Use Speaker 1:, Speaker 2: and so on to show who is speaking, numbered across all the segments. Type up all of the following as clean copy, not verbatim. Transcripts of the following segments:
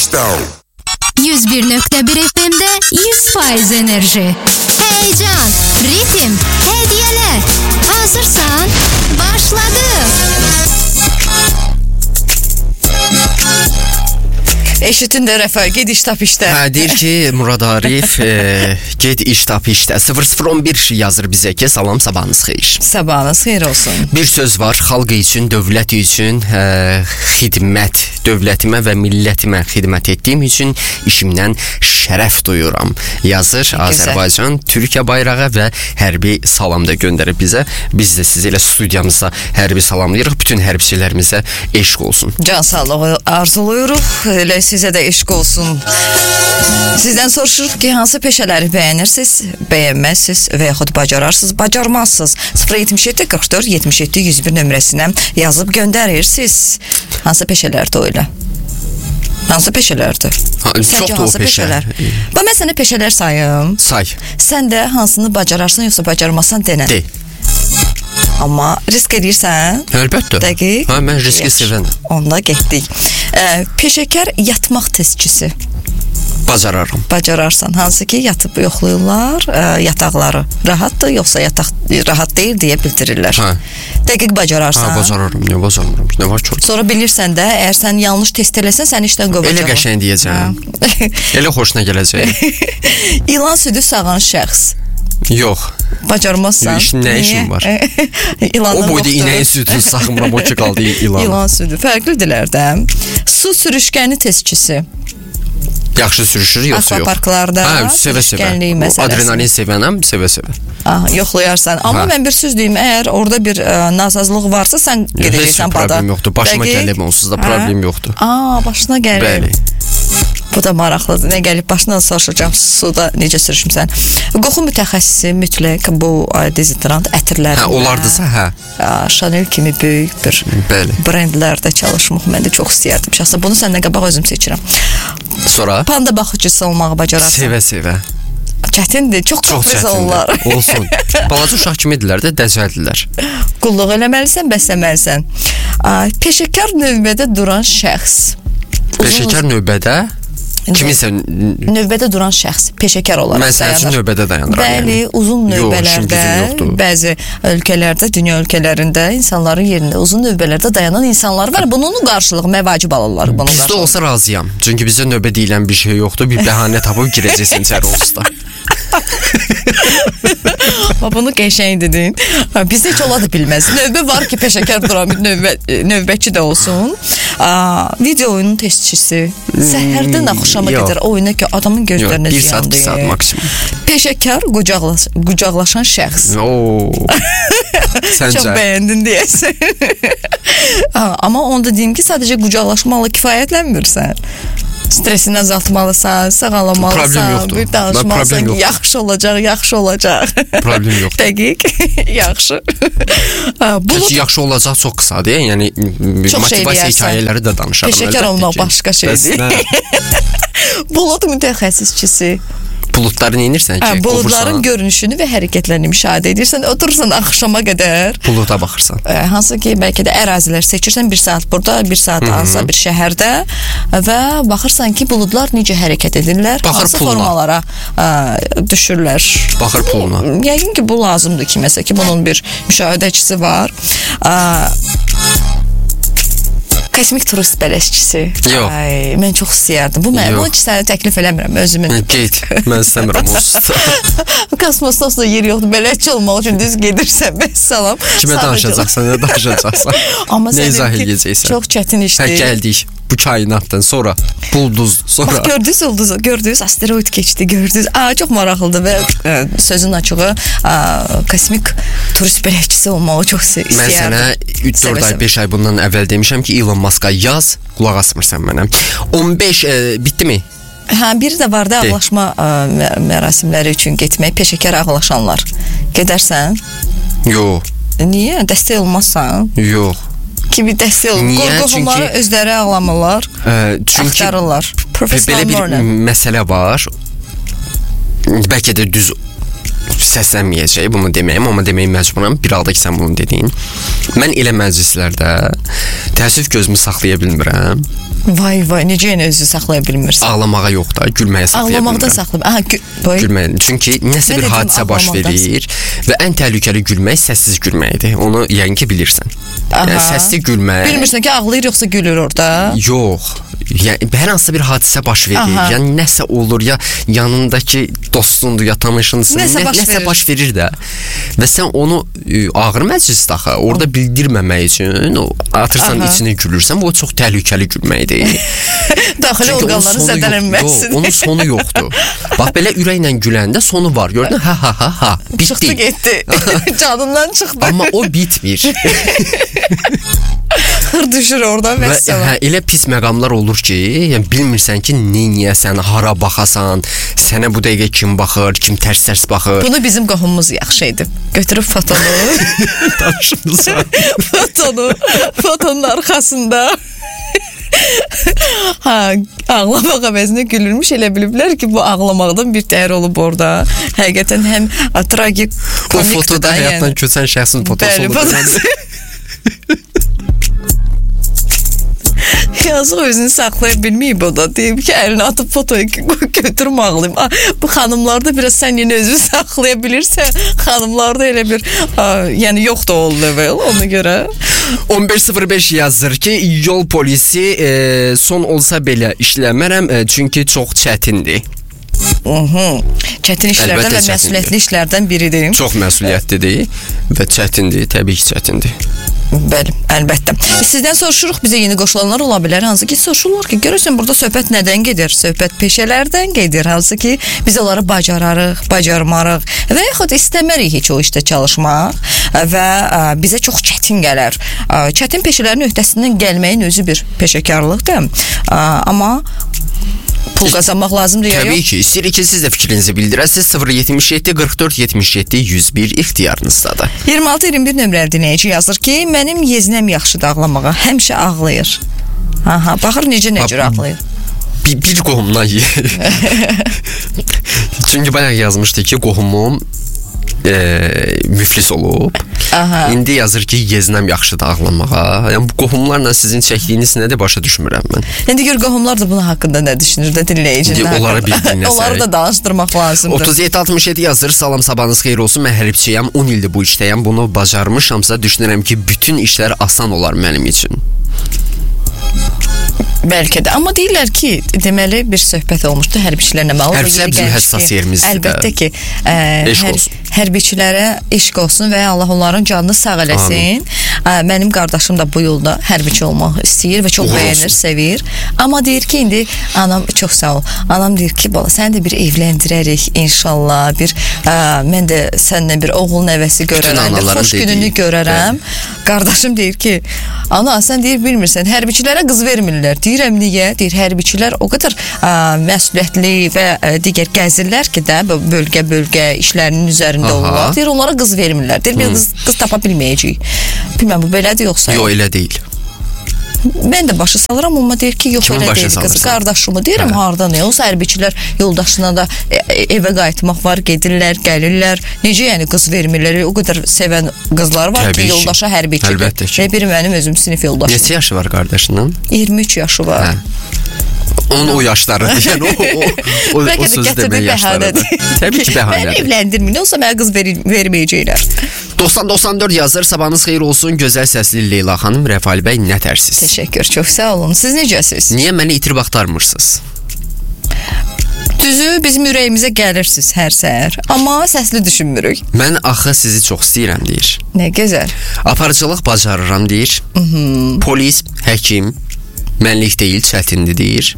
Speaker 1: 101.1 FM'de 100% enerji. Heyecan, ritim, hediyeler. Hazırsan başladı.
Speaker 2: Eşitin de Rəfa, ged iş tap işdə.
Speaker 3: Hə, deyir ki, Murad Arif, ged iş tap işdə. 0011 yazır bizə ki, salam, sabahınız xeyir.
Speaker 2: Sabahınız xeyir olsun.
Speaker 3: Bir söz var, xalq üçün, dövlət üçün xidmət, dövlətimə və millətimə xidmət etdiyim üçün işimdən şərəf duyuram. Yazır Azərbaycan, Türkiyə bayrağı və hərbi salam da göndərib bizə. Biz də sizi ilə studiyamızda hərbi salamlayırıq. Bütün hərbçilərimizə eşq olsun.
Speaker 2: Can sağlığı arzuluyuruq. Elə sizə də eşq olsun. Sizdən soruşuruq ki, hansı peşələri bəyənirsiniz, bəyənməzsiniz və yaxud bacararsınız, bacarmazsınız. 077 44 77 101 nömrəsinə yazıb göndərirsiniz. Hansı peşələrdir o elə? Hansı peşələrdir?
Speaker 3: Çoxdur o peşələr.
Speaker 2: Mən sənə peşələr sayım.
Speaker 3: Say.
Speaker 2: Sən də hansını bacararsan, yoxsa bacarmazsan denə.
Speaker 3: De.
Speaker 2: Amma risk edirsən?
Speaker 3: Əlbəttə.
Speaker 2: Dəqiq.
Speaker 3: Hə, mən riski sevən.
Speaker 2: Onda getdik. Peşəkar yatmaq testçisi.
Speaker 3: Bacararam.
Speaker 2: Bacararsan. Hansı ki, yatıb yoxlayırlar, yataqları rahatdır, yoxsa yataq rahat deyil deyə bildirirlər.
Speaker 3: Hə.
Speaker 2: Dəqiq bacararsan.
Speaker 3: Hə, bacararam. Niyə bacarmıram? Nə var ki?
Speaker 2: Sonra bilirsən də, əgər sən yanlış test eləsən, səni işdən qovacaqlar.
Speaker 3: Elə qəşəng deyəcəm. Elə xoşuna gələcək.
Speaker 2: İlan südü sağan şəxs.
Speaker 3: Yox.
Speaker 2: Bacarmazsan.
Speaker 3: Nə işin var? O boyda inəyin südünü saxmıram, o ki qaldı ilan.
Speaker 2: İlan südü. Fərqlidirlər də. Su sürüşkəni testçisi.
Speaker 3: Yaxşı sürüşür, yoxsa yox?
Speaker 2: Akvaparklarda
Speaker 3: sevə-sevə. Adrenalin sevənəm, sevə-sevə.
Speaker 2: Yoxlayarsan. Amma mən bir söz deyim, əgər orada bir nasazlıq varsa, sən gedəcəksən bada.
Speaker 3: Heç problem yoxdur. Başıma gəlib onsuz da problem yoxdur.
Speaker 2: Başına gəlib.
Speaker 3: Bəli.
Speaker 2: Bu da maraqlıdır. Nə gəlib başına soruşacağım, suda necə sürüşmüsən. Qoxu mütəxəssisi mütləq bu dezodrant ətirlərində.
Speaker 3: Hə, olardırsa, hə.
Speaker 2: Chanel kimi böyük bir brendlərdə çalışmaq mən də çox istəyərdim. Şəxsən bunu səndən qabaq özüm seçirəm.
Speaker 3: Sonra?
Speaker 2: Panda baxıcısı olmağı bacararsan.
Speaker 3: Sevə-sevə.
Speaker 2: Çətindir, çox kapriz olurlar.
Speaker 3: Olsun. Balaca uşaq kimidirlər də, dəcəldirlər.
Speaker 2: Qulluq eləməlisən, bəsləməlisən. Peşəkar növbədə duran şəxs.
Speaker 3: Peşəkar növbədə? Kiminsə
Speaker 2: növbədə duran şəxs peşəkar olaraq
Speaker 3: dayanır. Mən sənin üçün növbədə dayanıram.
Speaker 2: Bəli, uzun növbələrdə, bəzi ölkələrdə, dünya ölkələrində insanların yerində uzun növbələrdə dayanan insanlar var. Bunun qarşılığı məvacib alırlar.
Speaker 3: Bizdə olsa razıyam. Çünki bizdə növbə deyilən bir şey yoxdur. Bir bəhanə tapıb girəcəksən içəri olsa.
Speaker 2: Bunu qəşəng dedin. Bizdə heç ola da bilməz. Növbə var ki, peşəkar duran növbətçi də olsun. Video oyunun testçisi. Səhərdən axşama qədər oyuna ki, adamın gözlərinə ziyan deyil.
Speaker 3: 1 saat maksimum.
Speaker 2: Peşəkar qucaqlaşan şəxs.
Speaker 3: Səncə?
Speaker 2: Çox bəyəndin deyəsən. Amma onda deyim ki, sadəcə qucaqlaşmaqla kifayətlənmirsən. Stresini azaltmalısan, sağalamalısan, bir danışmalısan ki, yaxşı olacaq.
Speaker 3: Problem yoxdur.
Speaker 2: Dəqiq, yaxşı.
Speaker 3: Peki, yaxşı olacaq çox qısadır, yəni motivasiya hekayələri də danışarım.
Speaker 2: Peşəkar olmaq başqa şeydir. Bulud mütəxəssisçisi.
Speaker 3: Buludları neyinirsən ki?
Speaker 2: Buludların görünüşünü və hərəkətlərini müşahidə edirsən, oturursan axşama qədər.
Speaker 3: Buluda baxırsan.
Speaker 2: Hansı ki, bəlkə də ərazilər seçirsən, 1 saat burada, 1 saat hansısa bir şəhərdə və baxırsan ki, buludlar necə hərəkət edirlər, hansı formalara düşürlər.
Speaker 3: Baxır puluna.
Speaker 2: Yəqin ki, bu lazımdır ki, məsələn ki, bunun bir müşahidəçisi var. Kosmik turist bələşçisi.
Speaker 3: Yox.
Speaker 2: Mən çox istəyərdim. Bunu ki, sənə təklif eləmirəm özümün.
Speaker 3: Get, mən istəmirəm olsun.
Speaker 2: Kosmosda yer yoxdur, bələdçi olmaq üçün düz gedirsən, salam.
Speaker 3: Kimə danışacaqsan, nə danışacaqsan? Nə izah edəcəksən?
Speaker 2: Çox çətin işdir.
Speaker 3: Gəldik bu kainatdan sonra, bulduzdur, sonra.
Speaker 2: Bax, gördünüz, asteroid keçdi, gördünüz. Çox maraqlıdır və sözün açığı kosmik turist bələdçisi olmağı çox istəyərdim.
Speaker 3: Mən sənə 4 ay, 5 ay bundan əvvəl demişəm ki, Elon Musk'a yaz, qulaq asmırsan mənə. 15, bitdi mi?
Speaker 2: Biri də vardı, ağlaşma mərasimləri üçün getmək, peşəkar ağlaşanlar. Gedərsən?
Speaker 3: Yox.
Speaker 2: Niyə? Dəstək olmazsan?
Speaker 3: Yox.
Speaker 2: Kimi dəstək olun. Qorxuları özləri ağlamırlar, axtarırlar.
Speaker 3: Belə bir məsələ var. Bəlkə də düz səslənməyəcək bunu deməyim, amma deməyi məcburam. Bir halda ki, sən bunu dediyin. Mən elə məclislərdə təəssüf gözümü saxlaya bilmirəm.
Speaker 2: Vay vay, necə yenə özü saxlaya bilmirsən?
Speaker 3: Ağlamağa yox da, gülməyə saxlaya bilmirəm.
Speaker 2: Ağlamaqda saxlaya. Aha,
Speaker 3: gülməyə. Çünki nəsə bir hadisə baş verir və ən təhlükəli gülmək səssiz gülməkdir. Onu yəqin ki bilirsən. Yəni səsli gülmək.
Speaker 2: Bilmirsən ki, ağlayır yoxsa gülür orada?
Speaker 3: Yox. Yəni hər hansı bir hadisə baş verir. Yəni nəsə olur, ya yanındakı dostundur, ya tanışındır. Nəsə baş verir də. Və sən onu ağır məclisdə axı orada bildirməmək üçün atırsan içini gülürsən, bu çox təhlükəli gülməkdir.
Speaker 2: Daxili orqanların zədələnməsi.
Speaker 3: Onun sonu yoxdur. Bax belə ürəklə güləndə sonu var. Gördün? Ha. Bitdi.
Speaker 2: Çıxdı getdi. Canından çıxdı.
Speaker 3: Amma o bitmir.
Speaker 2: Hır düşür oradan və
Speaker 3: hə, elə pis məqamlar olur ki, yəni bilmirsən ki, neyniyəsən, hara baxasan, sənə bu dəqiqə kim baxır, kim tərs-tərs baxır.
Speaker 2: Bunu bizim qohumumuz yaxşı idi. Götürüb fotonu.
Speaker 3: Danışımızsan.
Speaker 2: Fotonun arxasında. Ağlamaq əvəzinə gülürmüş, elə biliblər ki, bu ağlamaqdan bir dəyər olub orada. Həqiqətən həm tragik komikdir.
Speaker 3: O fotoda həyatdan köçən şəxsin fotosu olur.
Speaker 2: Yazıq özünü saxlaya bilməyib o da. Deyib ki, əlini atıb fotoyu götürüm ağlayayım. Bu xanımlarda biraz sən yenə özünü saxlaya bilirsən, xanımlarda elə bir yəni yox da o level, ona görə.
Speaker 3: 11:05 yazır ki, yol polisi son olsa belə işləmərəm, çünki çox çətindir.
Speaker 2: Çətin işlərdən və məsuliyyətli işlərdən biridir.
Speaker 3: Çox məsuliyyətlidir və çətindir, təbii ki, çətindir.
Speaker 2: Bəli, əlbəttə. Sizdən soruşuruq, bizə yeni qoşulanlar ola bilər, hansı ki soruşurlar ki, görürsən burada söhbət nədən gedir? Söhbət peşələrdən gedir, hansı ki biz onları bacararıq, bacarmarıq və yaxud istəmərik heç o işdə çalışmaq və bizə çox çətin gələr. Çətin peşələrin öhdəsindən gəlməyin özü bir peşəkarlıqdır, amma pul qazanmaq lazımdır ya yox?
Speaker 3: Təbii ki, istəyirik ki, siz də fikrinizi bildirəsiniz. 077 44 77 101 ixtiyarınızdadır.
Speaker 2: 26-21 nömrəli dinləyici yazır ki, mənim yeznəm yaxşıdır ağlamağa, həmişə ağlayır. Baxır necə ağlayır.
Speaker 3: Bir qohumdan çünki bayaq yazmışdı ki, qohumum müflis olub. İndi yazır ki, yeznəm yaxşıdır ağlamağa. Yəni bu qohumlarla sizin çəkdiyiniz nədir başa düşmürəm mən.
Speaker 2: İndi gör qohumlar da bunun haqqında nə düşünür də dinləyicinin.
Speaker 3: Onlara bir dinləsək.
Speaker 2: Onları da danışdırmaq lazımdır.
Speaker 3: 37-67 yazır. Salam, sabahınız xeyir olsun. Mən hərbçiyəm, 10 ildir bu işdəyəm. Bunu bacarmışamsa düşünürəm ki, bütün işlər asan olar mənim üçün.
Speaker 2: Bəlkə də. Amma deyirlər ki, deməli bir söhbət olmuşdu hərbiçilərlə məlumat.
Speaker 3: Hərbiçilər bizim həssas yerimizdir.
Speaker 2: Əlbəttə ki, hərbiçilərə eşq olsun və Allah onların canını sağ eləsin. Mənim qardaşım da bu yolda hərbiçi olmaq istəyir və çox bəyənir, sevir. Amma deyir ki, indi anam çox sağ ol. Anam deyir ki, bala, səni də bir evləndirərik inşallah. Mən də səninlə bir oğul nəvəsi görərəm, xoş gününü görərəm. Qardaşım deyir ki, ana sən deyir bilmirsən, hərbiçilərə qız vermirlər. Deyirəm niyə? Deyir hərbiçilər o qədər məsuliyyətli və digər gəzirlər ki də bölgə işlərinin üzərində olurlar. Deyir onlara qız vermirlər. Deyir biz qız tapa bilməyəcəyik. Bilməm bu belədir yoxsa?
Speaker 3: Yox, elə deyil.
Speaker 2: Mən də başı salıram, amma deyir ki, yox elə deyil qızı. Qardaşımı deyirəm, harada nə olsa hərbiçilər yoldaşına da evə qayıtmaq var, gedirlər, gəlirlər. Necə yəni qız vermirlər? O qədər sevən qızlar var ki, yoldaşa hərbiçidir.
Speaker 3: Əlbəttə ki.
Speaker 2: Biri mənim özüm sinif yoldaşım.
Speaker 3: Neçə yaşı var qardaşının?
Speaker 2: 23 yaşı var.
Speaker 3: Onun o yaşlarıdır. Yəni o sözü demək yaşlarıdır. Təbii ki, bəhanədir.
Speaker 2: Mən evləndirməyim, olsa mənə qız verməyəcəklər.
Speaker 3: 90-94 yazır. Sabahınız xeyir olsun. Gözəl səsli Leyla xanım, Rəfali bəy, nə tərsiz?
Speaker 2: Təşəkkür, çox sağ olun. Siz necəsiz?
Speaker 3: Niyə məni itirib axtarmırsınız?
Speaker 2: Düzü, bizim ürəyimizə gəlirsiniz hər səhər. Amma səsli düşünmürük.
Speaker 3: Mən axı sizi çox istəyirəm, deyir.
Speaker 2: Nə gözəl.
Speaker 3: Aparıcılıq bacarıram, deyir. Polis, həkim, mənlik deyil, çətindir, deyir.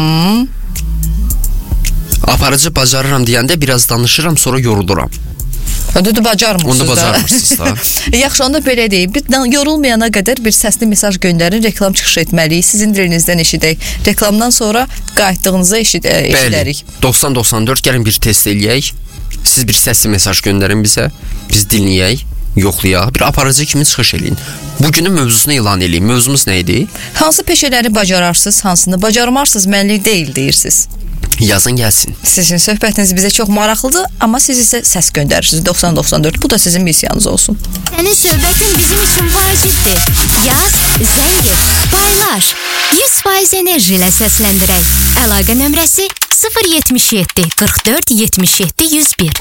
Speaker 3: Aparıcı bacarıram deyəndə biraz danışıram, sonra yoruluram.
Speaker 2: Onda bacarmırsınız da.
Speaker 3: Onda bacarmırsınız da.
Speaker 2: Yaxşı, onda belə deyim. Yorulmayana qədər bir səsli mesaj göndərin, reklam çıxış etməliyik. Sizin dilinizdən eşidək. Reklamdan sonra qayıtdığınızda eşidərik.
Speaker 3: 90-94 gəlin bir test eləyək. Siz bir səsli mesaj göndərin bizə. Biz dinləyək, yoxlayaq. Bir aparıcı kimi çıxış eləyin. Bugünün mövzusunu elan eləyin. Mövzumuz nə idi?
Speaker 2: Hansı peşələri bacararsınız, hansını bacarmarsınız, mənlik deyil deyirsiniz.
Speaker 3: yazın gəlsin.
Speaker 2: Sizin söhbətiniz bizə çox maraqlıdır, amma siz isə səs göndərirsiniz 9094. Bu da sizin missiyanız olsun.
Speaker 1: Sənin söhbətin bizim üçün vacibdir. Yaz, zəng et, paylaş. 100% enerji ilə səsləndirək. Əlaqə nömrəsi 077 44 77 101.